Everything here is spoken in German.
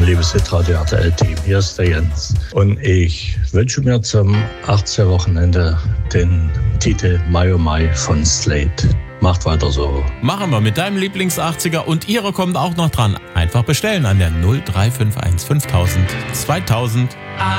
liebes Hitradio RTL-Team. Hier ist der Jens. Und ich wünsche mir zum 18. Wochenende den Titel Mai oh Mai von Slate. Macht weiter so. Machen wir mit deinem Lieblings-80er und ihre kommt auch noch dran. Einfach bestellen an der 0351 5000 2000.